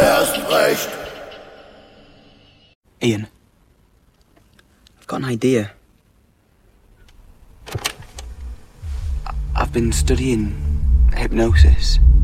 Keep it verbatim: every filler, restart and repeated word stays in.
Erst recht. Ian, I've got an idea. I've been studying hypnosis.